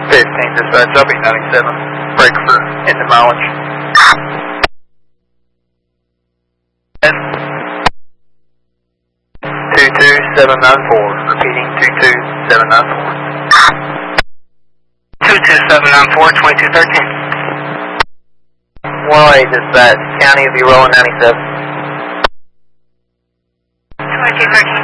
15 dispatch, I'll be 97. Break for engine mileage. 22794, repeating 22794. 22794, 2213. 108 dispatch, county will be rolling 97. 2213.